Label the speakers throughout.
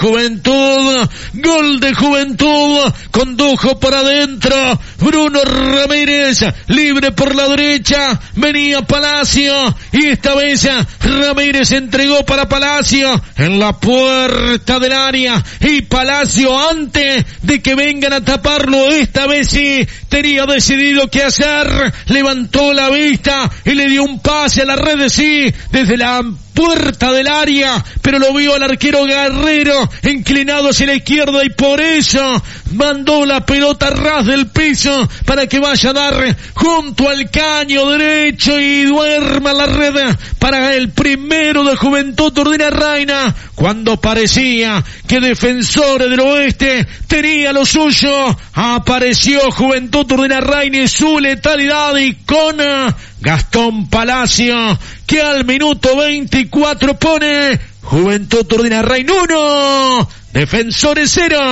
Speaker 1: Juventud, gol de Juventud, condujo por adentro Bruno Ramírez, libre por la derecha, venía Palacio y esta vez Ramírez entregó para Palacio en la puerta del área y Palacio antes de que vengan a taparlo, esta vez sí tenía decidido qué hacer, levantó la vista y le dio un pase a la red, sí, desde la puerta del área, pero lo vio al arquero Guerrero inclinado hacia la izquierda y por eso mandó la pelota ras del piso para que vaya a dar junto al caño derecho y duerma la red para el primero de Juventud Turdina Reina, cuando parecía que Defensores del Oeste tenía lo suyo, apareció Juventud Turdina Reina y su letalidad y con Gastón Palacio, que al minuto 24 pone Juventud Turdina Reina 1, Defensores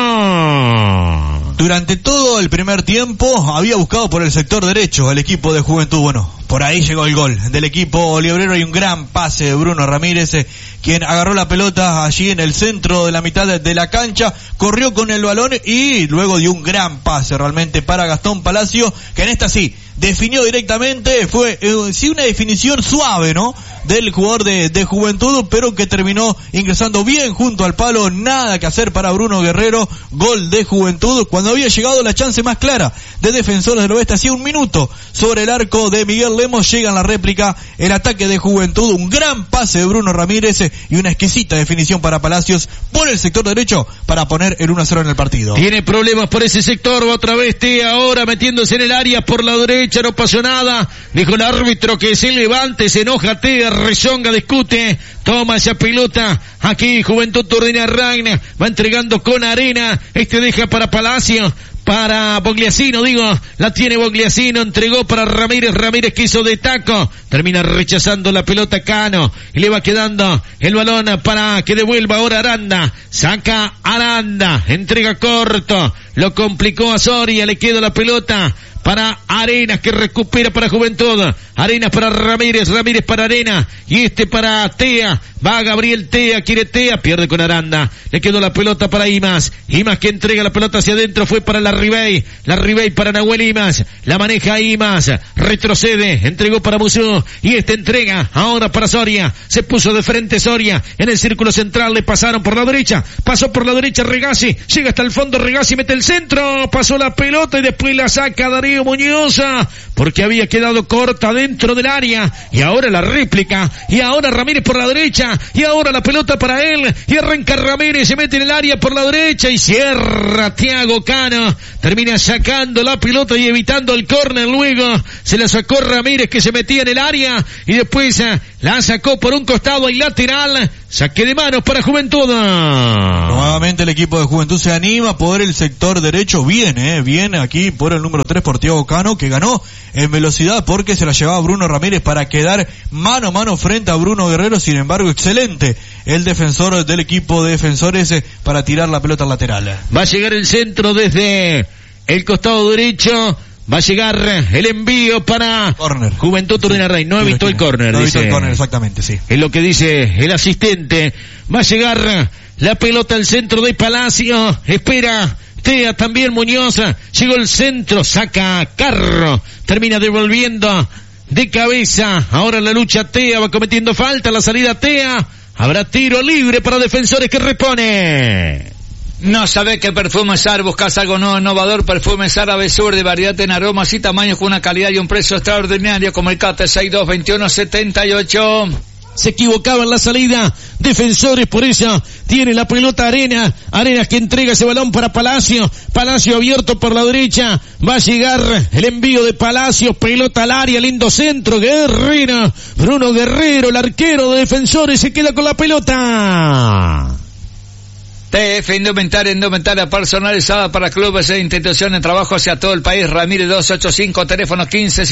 Speaker 1: 0.
Speaker 2: Durante todo el primer tiempo había buscado por el sector derecho el equipo de Juventud. Bueno, por ahí llegó el gol del equipo olivero y un gran pase de Bruno Ramírez, quien agarró la pelota allí en el centro de la mitad de la cancha, corrió con el balón y luego dio un gran pase realmente para Gastón Palacio, que en esta sí definió directamente, fue sí una definición suave, ¿no?, del jugador de Juventud, pero que terminó ingresando bien junto al palo, nada que hacer para Bruno Guerrero, gol de Juventud, cuando había llegado la chance más clara de Defensores del Oeste, hacía un minuto sobre el arco de Miguel Lemos, llega en la réplica el ataque de Juventud, un gran pase de Bruno Ramírez y una exquisita definición para Palacios por el sector derecho para poner el 1-0 en el partido.
Speaker 1: Tiene problemas por ese sector, otra vez Tea ahora metiéndose en el área por la derecha, no pasó nada, dijo el árbitro que se levante, se enoja Tea, rezonga, discute, toma esa pelota, aquí Juventud Turdina Reina, va entregando con Arena, deja para Palacio, para Bogliasino, la tiene Bogliasino, entregó para Ramírez, Ramírez quiso de taco, termina rechazando la pelota Cano, y le va quedando el balón para que devuelva ahora Aranda, saca Aranda, entrega corto, lo complicó a Soria, le queda la pelota para Arenas, que recupera para Juventud, Arenas para Ramírez, Ramírez para Arena, y para Tea, va Gabriel Tea, quiere Tea, pierde con Aranda, le quedó la pelota para Imas, Imas que entrega la pelota hacia adentro, fue para la Ribey para Nahuel Imas, la maneja Imas, retrocede, entregó para Musú, y entrega ahora para Soria, se puso de frente Soria, en el círculo central, le pasaron por la derecha, pasó por la derecha Regasi, llega hasta el fondo Regasi, mete el centro, pasó la pelota y después la saca Darío Muñoz, porque había quedado corta dentro del área, y ahora la réplica, y ahora Ramírez por la derecha, y ahora la pelota para él, y arranca Ramírez, se mete en el área por la derecha, y cierra Thiago Cano, termina sacando la pelota y evitando el córner, luego se la sacó Ramírez que se metía en el área, y después la sacó por un costado y lateral, saque de manos para Juventud.
Speaker 2: Nuevamente el equipo de Juventud se anima por el sector derecho, viene aquí por el número 3 por Thiago Cano, que ganó en velocidad porque se la llevaba Bruno Ramírez para quedar mano a mano frente a Bruno Guerrero. Sin embargo, excelente el defensor del equipo de Defensores para tirar la pelota al lateral.
Speaker 1: Va a llegar el centro desde el costado derecho, va a llegar el envío para
Speaker 2: corner.
Speaker 1: Juventud Turdina Reina. No he visto el córner,
Speaker 2: no
Speaker 1: dice.
Speaker 2: No he visto el córner, exactamente, sí.
Speaker 1: Es lo que dice el asistente. Va a llegar la pelota al centro de Palacio. Espera Tea también, Muñoz. Llegó el centro, saca Carro. Termina devolviendo de cabeza. Ahora la lucha Tea, va cometiendo falta. La salida Tea. Habrá tiro libre para Defensores que repone.
Speaker 3: No sabés qué perfume usar, buscas algo nuevo, innovador, Perfumes Árabe Sur, de variedad en aromas y tamaños, con una calidad y un precio extraordinario. Comunicate 622178.
Speaker 1: Se equivocaba en la salida Defensores, por eso tiene la pelota Arenas que entrega ese balón para Palacio abierto por la derecha, va a llegar el envío de Palacio, pelota al área, lindo centro, Guerrero, Bruno Guerrero, el arquero de Defensores, se queda con la pelota.
Speaker 3: TF Indumentaria personalizada para clubes e instituciones de trabajo hacia todo el país. Ramírez 285, teléfono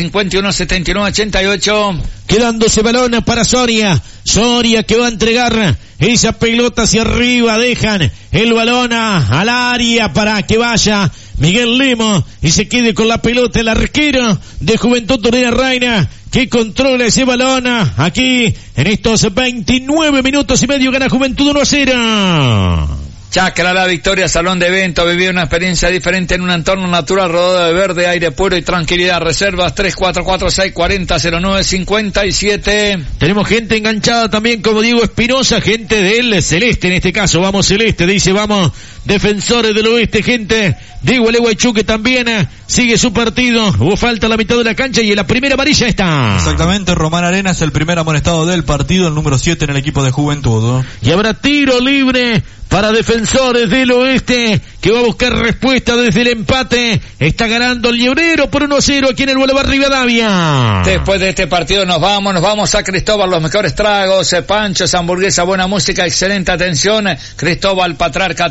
Speaker 3: 15517988.
Speaker 1: Quedándose balón para Soria que va a entregar esa pelota hacia arriba, dejan el balón al área para que vaya Miguel Lemos y se quede con la pelota el arquero de Juventud Turdina Reina, que controla ese balón aquí en estos 29 minutos y medio. Gana Juventud 1-0.
Speaker 3: Chacra La Victoria, salón de eventos, vivir una experiencia diferente en un entorno natural rodeado de verde, aire puro y tranquilidad. Reservas 3446400957.
Speaker 1: Tenemos gente enganchada también como Diego Espinosa, gente del Celeste en este caso. Vamos Celeste, dice vamos Defensores del Oeste, gente de Gualeguaychú que también sigue su partido. Hubo falta a la mitad de la cancha y en la primera amarilla está.
Speaker 2: Exactamente, Román Arenas, el primer amonestado del partido, el número 7 en el equipo de Juventud.
Speaker 1: Y habrá tiro libre para Defensores del Oeste, que va a buscar respuesta desde el empate. Está ganando el Liebrero por 1-0 aquí en el Boulevard Rivadavia.
Speaker 3: Después de este partido nos vamos a Cristóbal, los mejores tragos, panchos, hamburguesa, buena música, excelente atención. Cristóbal Patriarca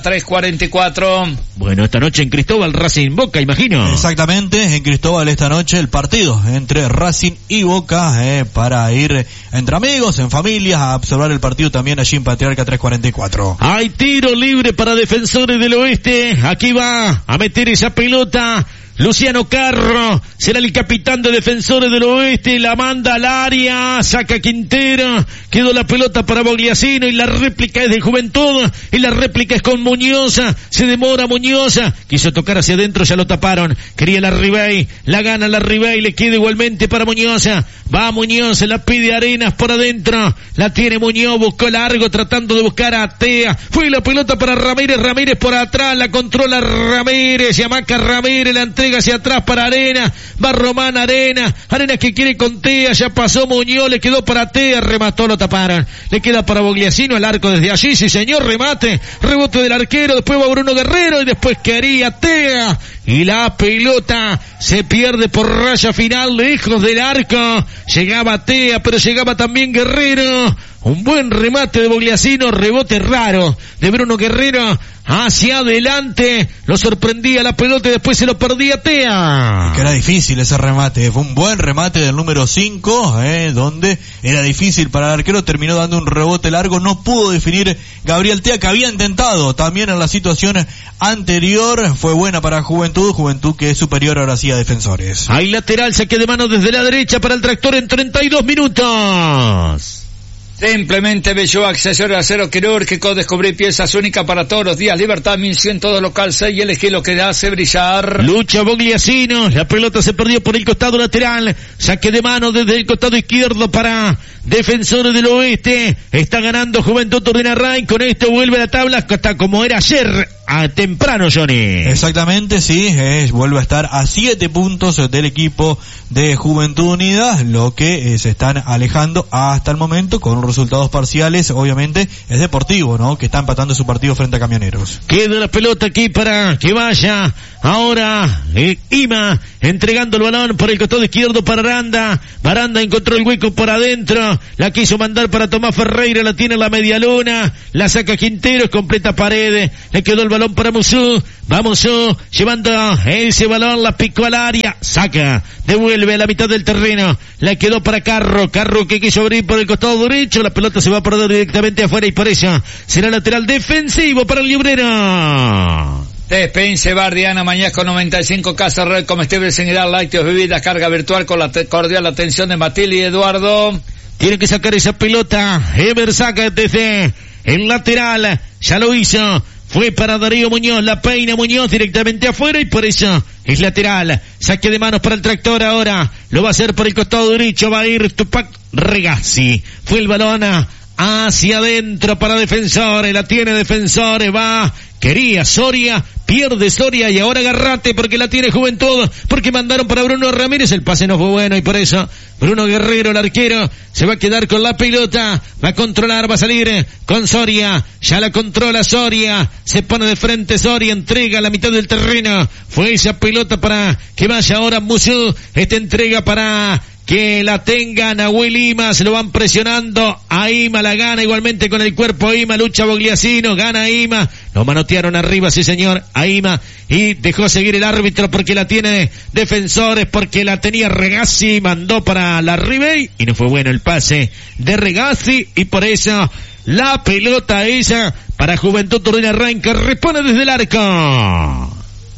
Speaker 3: 344.
Speaker 1: Bueno, esta noche en Cristóbal, Racing Boca, imagino.
Speaker 2: Exactamente, en Cristóbal esta noche el partido entre Racing y Boca, para ir entre amigos, en familia, a observar el partido también allí en Patriarca 344.
Speaker 1: Hay tiro libre para Defensores del Oeste. Aquí va a meter esa pelota Luciano Carro, será el capitán de Defensores del Oeste, la manda al área, saca Quintero, quedó la pelota para Bogliasino y la réplica es de Juventud, y la réplica es con Muñoz, se demora Muñoz, quiso tocar hacia adentro, ya lo taparon, quería la Ribey, la gana la Ribey, le queda igualmente para Muñoz, va Muñoz, la pide Arenas por adentro, la tiene Muñoz, buscó largo tratando de buscar a Tea, fue la pelota para Ramírez, Ramírez por atrás, la controla Ramírez, se amaca Ramírez, la entrega hacia atrás para Arenas, va Román Arenas que quiere con Tea, ya pasó Muñoz, le quedó para Tea, remató, lo taparon, le queda para Bogliasino, al arco desde allí, sí señor, remate, rebote del arquero, después va Bruno Guerrero y después quería Tea, y la pelota se pierde por raya final, lejos del arco, llegaba Tea, pero llegaba también Guerrero, un buen remate de Bogliasino, rebote raro de Bruno Guerrero, hacia adelante, lo sorprendía la pelota y después se lo perdía Tea.
Speaker 2: Que era difícil ese remate, fue un buen remate del número 5, donde era difícil para el arquero, terminó dando un rebote largo, no pudo definir Gabriel Tea, que había intentado también en la situación anterior, fue buena para Juventud que es superior ahora sí a Defensores.
Speaker 1: Hay lateral, saque de mano desde la derecha para el Tractor en 32 minutos.
Speaker 3: Simplemente Bello, accesorio acero quirúrgico, descubrí piezas únicas para todos los días, Libertad 1102 local 6 y elegí lo que te hace brillar.
Speaker 1: Lucha Bogliasino, la pelota se perdió por el costado lateral, saque de mano desde el costado izquierdo para Defensores del Oeste, está ganando Juventud Turdinarray, con esto vuelve a la tabla hasta como era ayer, a temprano, Johnny.
Speaker 2: Exactamente, sí, vuelve a estar a 7 puntos del equipo de Juventud Unida, lo que se están alejando hasta el momento con resultados parciales, obviamente es Deportivo, ¿no? Que está empatando su partido frente a Camioneros.
Speaker 1: Queda la pelota aquí para que vaya ahora Ima, entregando el balón por el costado izquierdo para Aranda, Baranda encontró el hueco por adentro, la quiso mandar para Tomás Ferreira, la tiene en la media luna, la saca Quinteros, completa Paredes, le quedó el balón para Musú, va Musú, llevando ese balón, la picó al área, saca, devuelve a la mitad del terreno, la quedó para Carro que quiso abrir por el costado derecho, la pelota se va a perder directamente afuera y por eso será lateral defensivo para el Liebrero.
Speaker 3: Despense Bardiana, Mañasco 95, Casa Red, comestibles en general, lácteos, bebidas, carga virtual con la cordial atención de Matilde y Eduardo.
Speaker 1: Tiene que sacar esa pelota, Ever saca desde el lateral, ya lo hizo, fue para Darío Muñoz, la peina Muñoz directamente afuera y por eso es lateral, saque de manos para el Tractor ahora, lo va a hacer por el costado derecho, va a ir Tupac Regazzi, fue el balón hacia adentro para Defensores, la tiene Defensores, va, quería Soria, pierde Soria y ahora Garrate porque la tiene Juventud, porque mandaron para Bruno Ramírez, el pase no fue bueno y por eso Bruno Guerrero, el arquero, se va a quedar con la pelota, va a controlar, va a salir con Soria, ya la controla Soria, se pone de frente Soria, entrega a la mitad del terreno, fue esa pelota para que vaya ahora Musú, esta entrega para que la tenga Nahuel Ima, se lo van presionando a Ima, la gana igualmente con el cuerpo Ima, lucha Bogliasino, gana Ima, lo manotearon arriba, sí señor, a Ima, y dejó seguir el árbitro porque la tiene Defensores, porque la tenía Regazzi, mandó para la Ribey, y no fue bueno el pase de Regazzi, y por eso la pelota esa para Juventud Turdinarray, que responde desde el arco.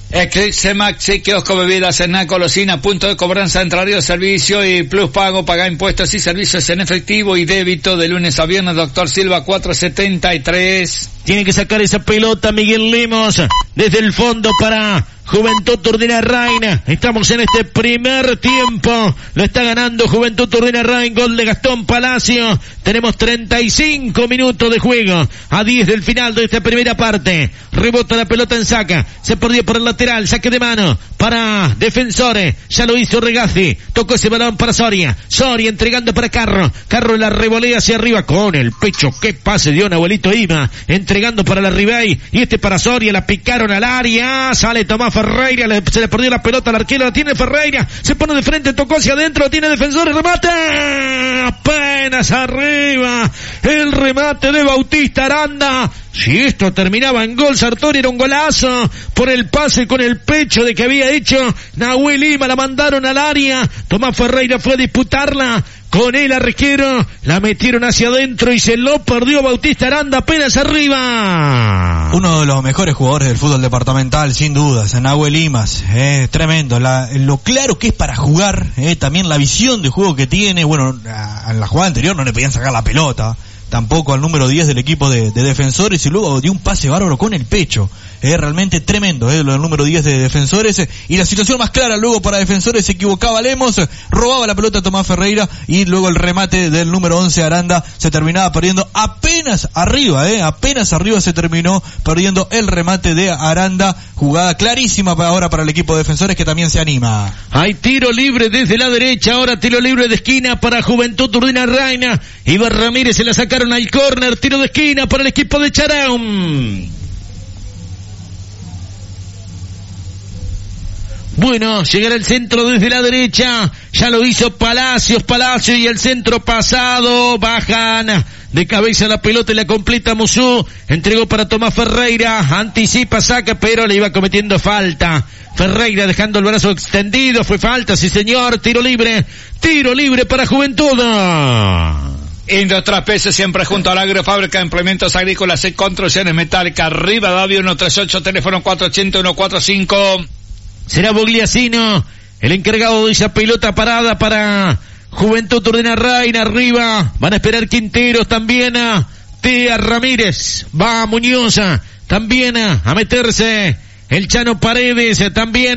Speaker 3: Eclipse Maxi, kiosco bebidas, snack, golosina, punto de cobranza, entraría de servicio y plus pago, paga impuestos y servicios en efectivo y débito de lunes a viernes. Doctor Silva 473.
Speaker 1: Tiene que sacar esa pelota Miguel Lemos desde el fondo para Juventud Turdina Rain. Estamos en este primer tiempo. Lo está ganando Juventud Turdina Rain. Gol de Gastón Palacio. Tenemos 35 minutos de juego. A 10 del final de esta primera parte. Rebota la pelota en saca. Se perdió por el lateral. Saque de mano para Defensores. Ya lo hizo Regazzi. Tocó ese balón para Soria. Soria entregando para Carro. Carro la revolea hacia arriba con el pecho. Qué pase dio Nahuelito Ima. Entregando para la Ribey. Y este para Soria. La picaron al área. Sale Tomás Ferreira, se le perdió la pelota al arquero, la tiene Ferreira, se pone de frente, tocó hacia adentro, tiene Defensores, remate, apenas arriba, el remate de Bautista Aranda. Si esto terminaba en gol, Sartori, era un golazo por el pase con el pecho de que había hecho Nahuel Ima, la mandaron al área, Tomás Ferreira fue a disputarla con el arquero, la metieron hacia adentro y se lo perdió Bautista Aranda apenas arriba.
Speaker 2: Uno de los mejores jugadores del fútbol departamental, sin dudas, Nahuel Imas, tremendo, lo claro que es para jugar, también la visión de juego que tiene. Bueno, en la jugada anterior no le podían sacar la pelota, tampoco al número 10 del equipo de Defensores, y luego dio un pase bárbaro con el pecho. Realmente tremendo, lo del número 10 de Defensores, y la situación más clara luego para Defensores, se equivocaba Lemos, robaba la pelota a Tomás Ferreira, y luego el remate del número 11 Aranda se terminaba perdiendo apenas arriba se terminó perdiendo el remate de Aranda. Jugada clarísima ahora para el equipo de Defensores, que también se anima.
Speaker 1: Hay tiro libre desde la derecha, ahora tiro libre de esquina para Juventud Turdina Raina. Iván Ramírez se la sacaron al córner, tiro de esquina para el equipo de Charán. Bueno, llegará el centro desde la derecha, ya lo hizo Palacio y el centro pasado, bajan de cabeza la pelota y la completa Musú, entregó para Tomás Ferreira, anticipa, saca, pero le iba cometiendo falta. Ferreira dejando el brazo extendido, fue falta, sí señor, tiro libre para Juventud.
Speaker 3: Indio Traspeso, siempre junto al Agro, fábrica de implementos agrícolas y construcciones metálicas, Rivadavia 138, teléfono 480-145.
Speaker 1: Será Bogliasino el encargado de esa pelota parada para Juventud Turdina Rain. Arriba van a esperar Quinteros, también a Tea Ramírez, va Muñoz, también a meterse el Chano Paredes, también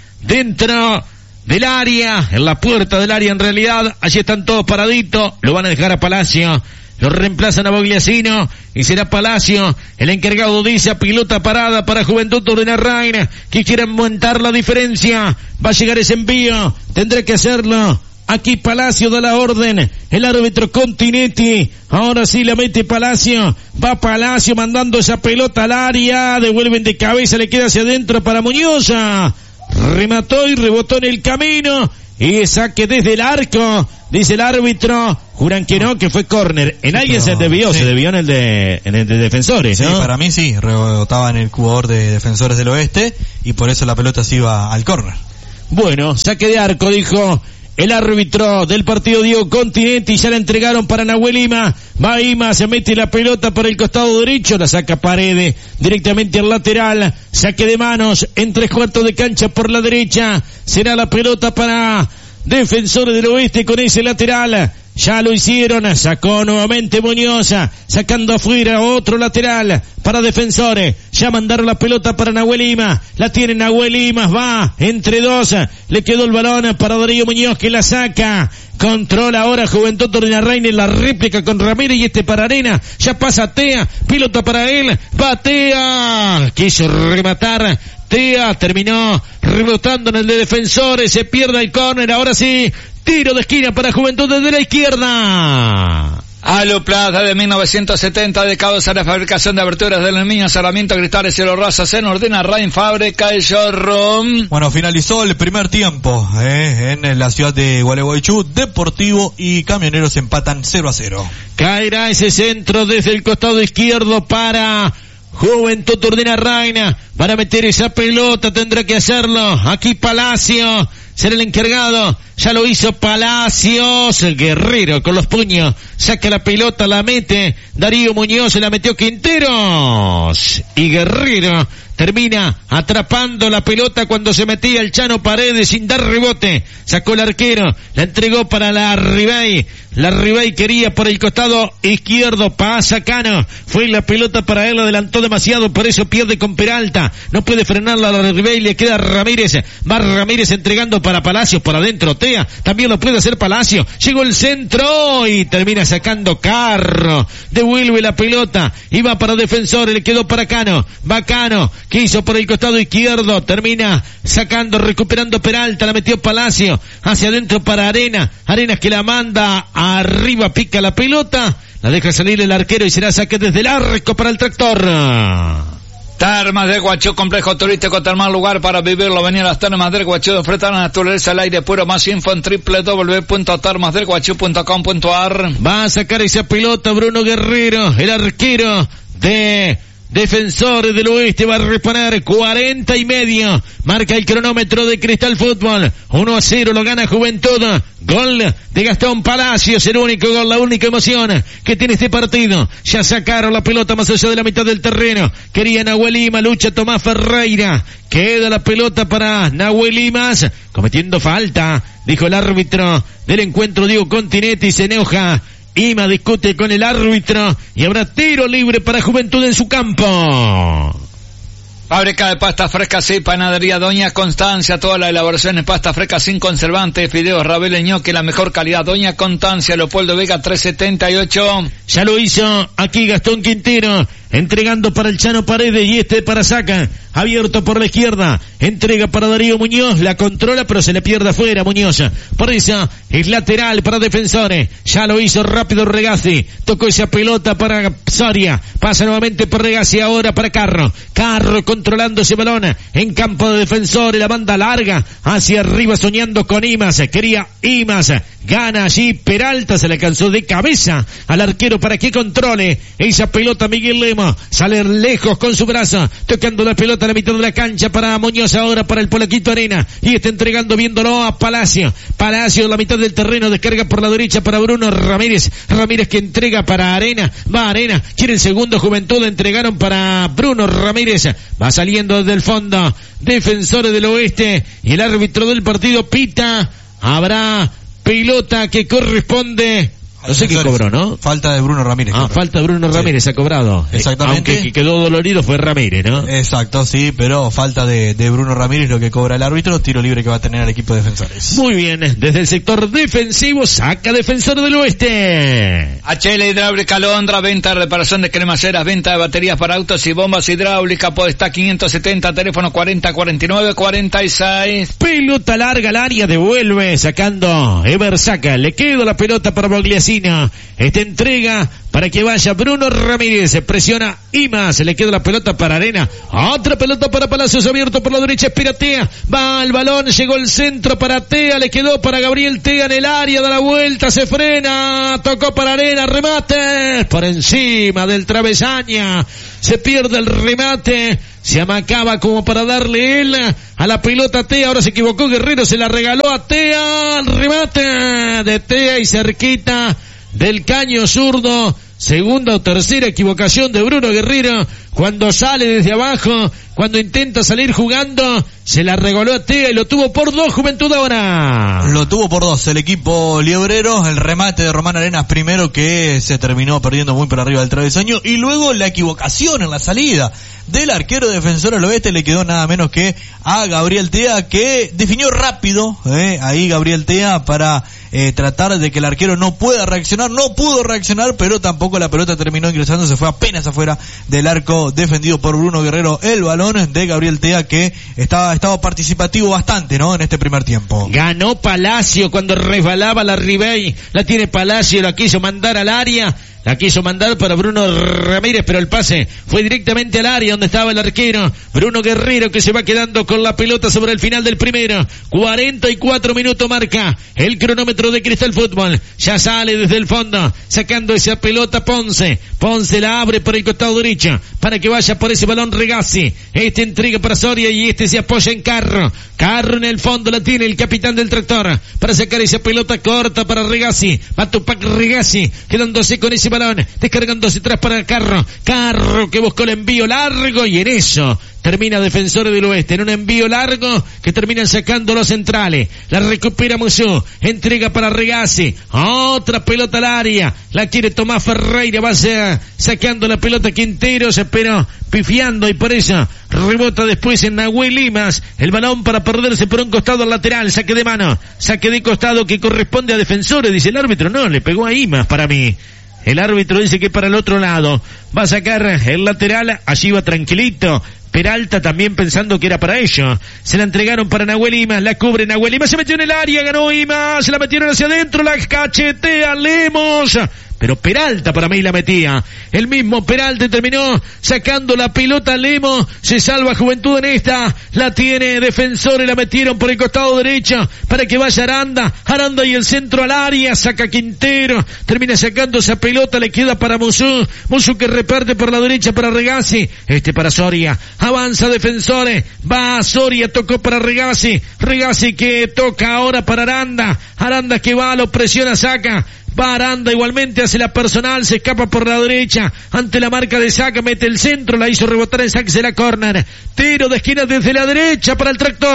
Speaker 1: dentro del área, en la puerta del área en realidad. Allí están todos paraditos, lo van a dejar a Palacio. Lo reemplazan a Bogliasino y será Palacio el encargado de esa pelota parada para Juventud Turdina Rain, que quieren montar la diferencia. Va a llegar ese envío, tendrá que hacerlo. Aquí Palacio da la orden, el árbitro Continetti, ahora sí la mete Palacio, va Palacio mandando esa pelota al área, devuelven de cabeza, le queda hacia adentro para Muñoz, remató y rebotó en el camino. Y saque desde el arco, dice el árbitro, juran que no, que fue córner. En alguien se debió en el de Defensores, ¿no?
Speaker 2: Sí, para mí sí, rebotaba en el jugador de Defensores del Oeste, y por eso la pelota se iba al córner.
Speaker 1: Bueno, saque de arco, dijo el árbitro del partido, Diego Continetti, ya la entregaron para Nahuel Ima. Va Ima, se mete la pelota por el costado derecho, la saca Paredes directamente al lateral. Saque de manos en 3/4 de cancha por la derecha. Será la pelota para Defensores del Oeste con ese lateral. Ya lo hicieron, sacó nuevamente Muñoz, sacando afuera otro lateral para Defensores. Ya mandaron la pelota para Nahuel Ima, la tiene Nahuel Ima, va entre dos, le quedó el balón para Darío Muñoz, que la saca. Controla ahora Juventud Turdina Rain en la réplica con Ramírez, y este para Arena, ya pasa Tea, pelota para él, va Tea, quiso rematar Tea, terminó rebotando en el de Defensores, se pierde el córner, ahora sí, tiro de esquina para Juventud desde la izquierda.
Speaker 3: Aluplaz de 1970, dedicados a la fabricación de aberturas de aluminio, cerramiento, cristales, cielo razas, en Ordina Rain, fábrica y showroom.
Speaker 2: Bueno, finalizó el primer tiempo, en la ciudad de Gualeguaychú. Deportivo y Camioneros empatan 0-0.
Speaker 1: Caerá ese centro desde el costado izquierdo para Juventud Turdina Rain. Van a meter esa pelota, tendrá que hacerlo. Aquí Palacio será el encargado, ya lo hizo Palacios, el guerrero con los puños, saca la pelota, la mete Darío Muñoz, se la metió Quinteros, y Guerrero termina atrapando la pelota cuando se metía el Chano Paredes sin dar rebote, sacó el arquero, la entregó para la Ribey quería por el costado izquierdo, pasa Cano, fue la pelota para él, adelantó demasiado, por eso pierde con Peralta, no puede frenarla la Ribey, le queda Ramírez, va Ramírez entregando para Palacios, por adentro Tea, también lo puede hacer Palacio, llegó el centro y termina sacando Carro, devuelve la pelota, iba para Defensor, le quedó para Cano, va Cano, quiso por el costado izquierdo, termina sacando, recuperando Peralta, la metió Palacio, hacia adentro para Arenas que la manda arriba, pica la pelota, la deja salir el arquero y será saque desde el arco para el Tractor.
Speaker 3: Termas del Guachú, complejo turístico termal, lugar para vivirlo. Venir a las Termas del Guachú, enfrentar a la naturaleza, al aire puro. Más info en www.termasdelguachú.com.ar.
Speaker 1: Va a sacar esa pelota Bruno Guerrero, el arquero de Defensores del Oeste, va a reponer 40:30, marca el cronómetro de Cristal Fútbol, 1-0, lo gana Juventud, gol de Gastón Palacios, el único gol, la única emoción que tiene este partido. Ya sacaron la pelota más allá de la mitad del terreno, quería Nahuel Lima, lucha Tomás Ferreira, queda la pelota para Nahuel Limas, cometiendo falta, dijo el árbitro del encuentro Diego Continetti, se enoja Ima, discute con el árbitro y habrá tiro libre para Juventud en su campo.
Speaker 3: Fábrica de pastas frescas y panadería Doña Constancia, toda la elaboración en pastas frescas sin conservantes, fideos, ravioles, ñoque, la mejor calidad. Doña Constancia, Leopoldo Vega 378.
Speaker 1: Ya lo hizo aquí Gastón Quintero, entregando para el Chano Paredes y para Saca, abierto por la izquierda, entrega para Darío Muñoz, la controla pero se le pierde afuera Muñoz, por eso es lateral para Defensores, ya lo hizo rápido Regazzi, tocó esa pelota para Soria, pasa nuevamente por Regazzi, ahora para Carro controlando ese balón en campo de Defensores, la banda larga hacia arriba soñando con Imas, quería Imas, gana allí Peralta, se le alcanzó de cabeza al arquero para que controle esa pelota Miguel Lemo, sale lejos con su brazo, tocando la pelota a la mitad de la cancha para Muñoz, ahora para el Polaquito Arena, y está entregando viéndolo a Palacio en la mitad del terreno, descarga por la derecha para Bruno Ramírez que entrega para Arena, va Arena, quiere el segundo, Juventud, entregaron para Bruno Ramírez, va saliendo desde el fondo, Defensores del Oeste, y el árbitro del partido pita, habrá pelota que corresponde, no sé qué cobró, ¿no?
Speaker 2: Falta de Bruno Ramírez.
Speaker 1: Falta de Bruno Ramírez, sí. Ha cobrado.
Speaker 2: Exactamente.
Speaker 1: Aunque quedó dolorido fue Ramírez, ¿no?
Speaker 2: Exacto, sí, pero falta de Bruno Ramírez lo que cobra el árbitro, tiro libre que va a tener el equipo de Defensores.
Speaker 1: Muy bien, desde el sector defensivo saca Defensor del Oeste.
Speaker 3: HL Hidráulica Londra, venta, reparación de cremaceras, venta de baterías para autos y bombas hidráulicas, Podestá 570, teléfono 4049-46.
Speaker 1: Pelota larga al área, devuelve, sacando Ever Saca, le queda la pelota para Bogliassi. Esta entrega para que vaya Bruno Ramírez, se presiona Imas, le queda la pelota para Arena, otra pelota para Palacios, abierto por la derecha, espera Tea, va al balón, llegó el centro para Tea, le quedó para Gabriel Tea en el área, da la vuelta, se frena, tocó para Arena, remate por encima del travesaño, se pierde el remate, se amacaba como para darle él a la pelota a Tea, ahora se equivocó Guerrero, se la regaló a Tea, el remate de Tea y cerquita del caño zurdo, segunda o tercera equivocación de Bruno Guerrero, cuando sale desde abajo, cuando intenta salir jugando, se la regaló a Tea y lo tuvo por 2 Juventud ahora.
Speaker 2: Lo tuvo por 2 el equipo liebrero, el remate de Román Arenas primero que se terminó perdiendo muy por arriba del travesaño y luego la equivocación en la salida del arquero defensor del Oeste, le quedó nada menos que a Gabriel Tea, que definió rápido, ahí Gabriel Tea para tratar de que el arquero no pudo reaccionar, pero tampoco la pelota terminó ingresando, se fue apenas afuera del arco defendido por Bruno Guerrero, el balón de Gabriel Tea que estaba participativo bastante, ¿no? En este primer tiempo.
Speaker 1: Ganó Palacio cuando resbalaba la Ribey, la tiene Palacio, la quiso mandar al área, la quiso mandar para Bruno Ramírez, pero el pase fue directamente al área donde estaba el arquero Bruno Guerrero, que se va quedando con la pelota sobre el final del primero. 44 minutos marca el cronómetro de Cristal Fútbol. Ya sale desde el fondo sacando esa pelota Ponce la abre por el costado derecho para que vaya por ese balón Regazzi, entrega para Soria y se apoya en Carro en el fondo, la tiene el capitán del Tractor para sacar esa pelota corta para Regazzi, va Tupac Regazzi quedándose con ese balón balón, descargándose atrás para Carro que buscó el envío largo y en eso termina Defensores del Oeste, en un envío largo que terminan sacando los centrales. La recupera Musú, entrega para Regazzi, otra pelota al área, la quiere Tomás Ferreira, va sacando la pelota Quinteros, pero pifiando y por eso rebota después en Nahuel Limas, el balón para perderse por un costado al lateral, saque de mano, saque de costado que corresponde a Defensores, dice el árbitro, no, le pegó a Imas para mí. El árbitro dice que para el otro lado va a sacar el lateral, allí va tranquilito. Peralta también pensando que era para ellos. Se la entregaron para Nahuel Imas, la cubre Nahuel Imas, se metió en el área, ganó Imas, se la metieron hacia adentro, la cachetea Lemos. Pero Peralta para mí la metía. El mismo Peralta terminó sacando la pelota Lemos. Se salva Juventud en esta. La tiene Defensores, la metieron por el costado derecho para que vaya Aranda. Aranda y el centro al área. Saca Quintero. Termina sacando esa pelota. Le queda para Musú. Musú que reparte por la derecha para Regazzi. Para Soria. Avanza Defensores. Va a Soria. Tocó para Regazzi. Regazzi que toca ahora para Aranda. Aranda que va, lo presiona, saca. Va Aranda igualmente, hace la personal, se escapa por la derecha, ante la marca de Saca, mete el centro, la hizo rebotar en saque de la córner, tiro de esquina desde la derecha para el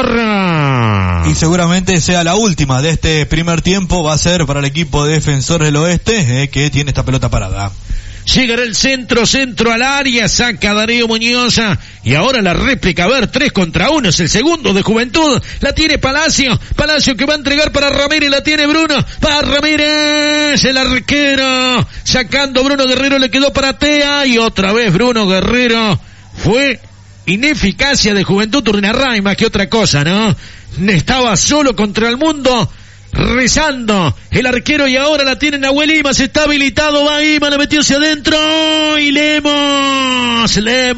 Speaker 1: Tractor.
Speaker 2: Y seguramente sea la última de este primer tiempo, va a ser para el equipo de Defensores del Oeste, que tiene esta pelota parada.
Speaker 1: Llegará el centro al área, saca Darío Muñoz, y ahora la réplica, a ver, 3 contra 1, es el segundo de Juventud, la tiene Palacio que va a entregar para Ramírez, la tiene Bruno, para Ramírez, el arquero, sacando Bruno Guerrero, le quedó para Tea, y otra vez Bruno Guerrero, fue ineficacia de Juventud Turdinarray más que otra cosa, ¿no? Estaba solo contra el mundo, rezando el arquero y ahora la tiene Nahuel Imas, está habilitado, va Imas, le metió hacia adentro y Lemos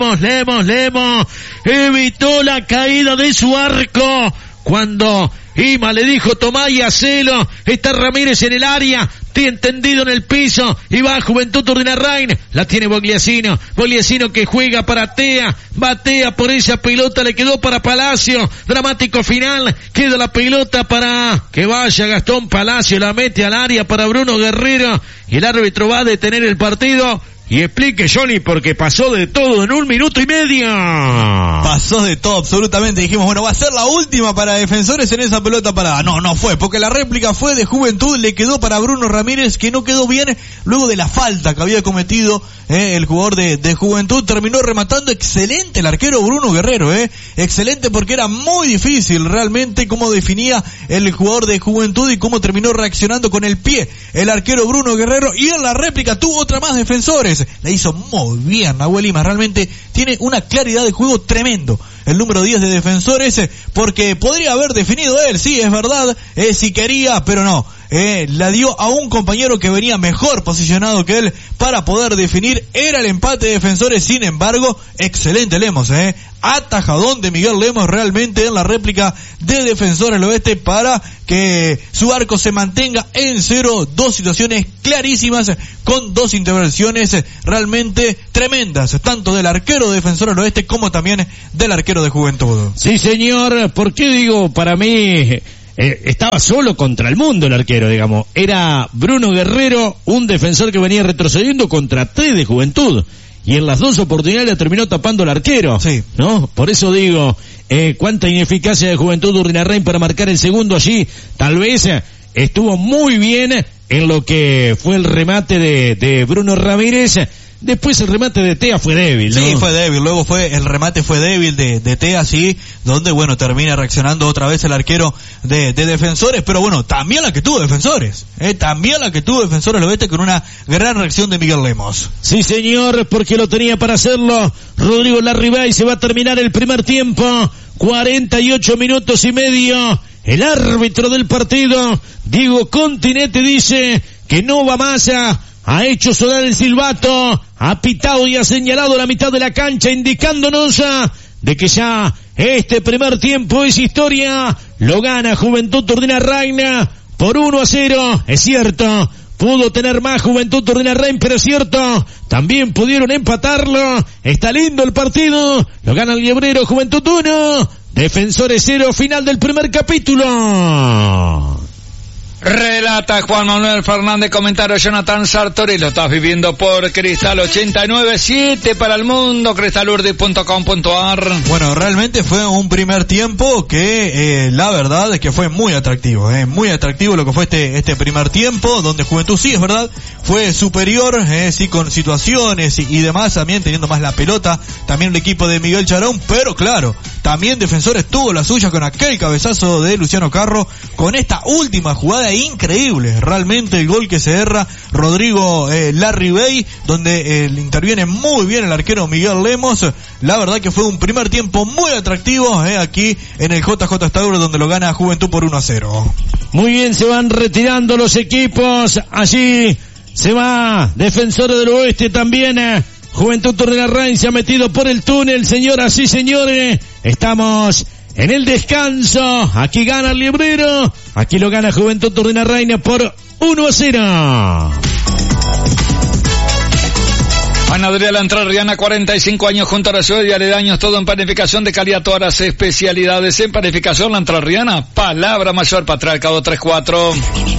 Speaker 1: evitó la caída de su arco cuando Imas le dijo tomá y hacelo, está Ramírez en el área, tendido en el piso y va Juventud Turdinarray, la tiene Bogliasino que juega para Tea, va Tea por esa pelota, le quedó para Palacio, dramático final, queda la pelota para que vaya Gastón Palacio, la mete al área para Bruno Guerrero y el árbitro va a detener el partido. Y explique, Johnny, porque pasó de todo en 1 minuto y medio.
Speaker 2: Pasó de todo, absolutamente. Dijimos, bueno, va a ser la última para Defensores en esa pelota parada. No fue, porque la réplica fue de Juventud, le quedó para Bruno Ramírez, que no quedó bien luego de la falta que había cometido el jugador de Juventud. Terminó rematando excelente el arquero Bruno Guerrero, excelente, porque era muy difícil realmente cómo definía el jugador de Juventud y cómo terminó reaccionando con el pie el arquero Bruno Guerrero. Y en la réplica tuvo otra más Defensores. La hizo muy bien Nahuel Imas, realmente tiene una claridad de juego tremendo el número 10 de Defensores, porque podría haber definido él, sí, es verdad, si quería, pero no, la dio a un compañero que venía mejor posicionado que él para poder definir, era el empate de Defensores. Sin embargo, excelente Lemos, atajadón de Miguel Lemos realmente en la réplica de Defensores del Oeste para que su arco se mantenga en 0, 2 situaciones clarísimas con 2 intervenciones realmente tremendas, tanto del arquero de Defensores del Oeste como también del arquero de Juventud.
Speaker 1: Sí, señor, ¿por qué digo? Para mí estaba solo contra el mundo el arquero, digamos. Era Bruno Guerrero, un defensor que venía retrocediendo contra 3 de Juventud. Y en las 2 oportunidades le terminó tapando el arquero.
Speaker 2: Sí.
Speaker 1: ¿No? Por eso digo, cuánta ineficacia de Juventud Turdinarray para marcar el segundo allí. Tal vez estuvo muy bien en lo que fue el remate de Bruno Ramírez. Después el remate de Tea fue débil, ¿no?
Speaker 2: Sí, fue débil. Luego el remate fue débil de Tea, sí, donde, bueno, termina reaccionando otra vez el arquero de Defensores, pero bueno, también la que tuvo Defensores, también la que tuvo Defensores lo vete con una gran reacción de Miguel Lemos.
Speaker 1: Sí, señor, porque lo tenía para hacerlo Rodrigo Larribey. Se va a terminar el primer tiempo, 48 minutos y medio. El árbitro del partido, Diego Continete, dice que no va más ha hecho sonar el silbato, ha pitado y ha señalado la mitad de la cancha, indicándonos de que ya este primer tiempo es historia. Lo gana Juventud Turdinarray por 1-0. Es cierto, pudo tener más Juventud Turdinarray, pero es cierto, también pudieron empatarlo. Está lindo el partido. Lo gana el Liebrero, Juventud 1, Defensores 0, final del primer capítulo.
Speaker 3: Relata Juan Manuel Fernández, comentario Jonathan Sartori, lo estás viviendo por Cristal 89.7 para el mundo, cristalurdi.com.ar.
Speaker 2: Bueno, realmente fue un primer tiempo que la verdad es que fue muy atractivo lo que fue este primer tiempo, donde Juventud sí, es verdad, fue superior, sí, con situaciones y demás, también teniendo más la pelota, también el equipo de Miguel Charón, pero claro, también Defensores tuvo la suya con aquel cabezazo de Luciano Carro, con esta última jugada increíble, realmente el gol que se erra Rodrigo Larribey, donde interviene muy bien el arquero Miguel Lemos. La verdad que fue un primer tiempo muy atractivo aquí en el JJ Estadio, donde lo gana Juventud por 1-0.
Speaker 1: Muy bien, se van retirando los equipos, allí se va Defensores del Oeste también, Juventud Turdinarrain se ha metido por el túnel, señoras y señores, estamos en el descanso, aquí gana el Librero, aquí lo gana Juventud Turdinarrain por 1-0.
Speaker 3: Panadería La Entrerriana, 45 años junto a la ciudad y aledaños, todo en panificación de calidad, todas las especialidades en panificación. La Entrerriana, Palabra Mayor, Patriarcado 34.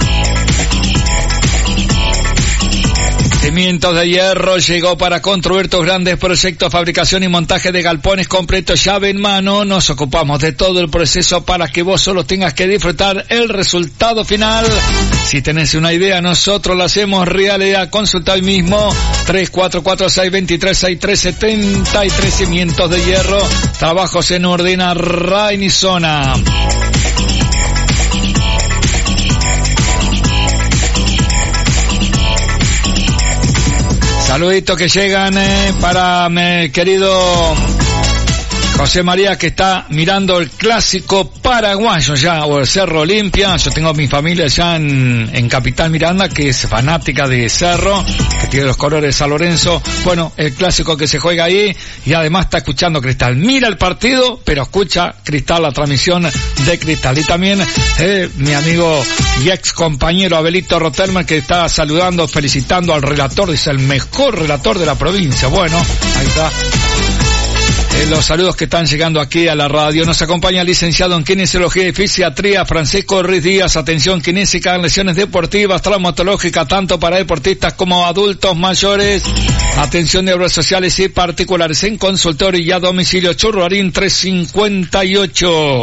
Speaker 3: Cimientos de Hierro llegó para construir tus grandes proyectos, fabricación y montaje de galpones completos, llave en mano. Nos ocupamos de todo el proceso para que vos solo tengas que disfrutar el resultado final. Si tenés una idea, nosotros la hacemos realidad. Consulta hoy mismo 3446236373. Cimientos de Hierro, trabajos en Turdinarrain y zona. Saluditos que llegan para mi querido José María, que está mirando el clásico paraguayo ya, o el Cerro Olimpia. Yo tengo mi familia ya en Capital Miranda, que es fanática de Cerro, que tiene los colores de San Lorenzo. Bueno, el clásico que se juega ahí, y además está escuchando Cristal. Mira el partido, pero escucha Cristal, la transmisión de Cristal. Y también mi amigo y ex compañero Abelito Rotelmer, que está saludando, felicitando al relator, dice el mejor relator de la provincia. Bueno, ahí está. Los saludos que están llegando aquí a la radio. Nos acompaña el licenciado en Kinesiología y Fisiatría, Francisco Ruiz Díaz. Atención kinésica en lesiones deportivas, traumatológica, tanto para deportistas como adultos mayores. Atención de obras sociales y particulares en consultorio y a domicilio. Churruarín 358.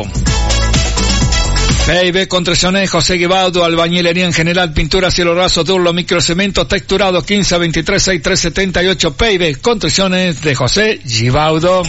Speaker 3: P&B Construcciones, José Guibaudo, albañilería en general, pintura, cielo raso, durlo, microcemento, texturado, 1523-6378, P&B Construcciones de José Guibaudo.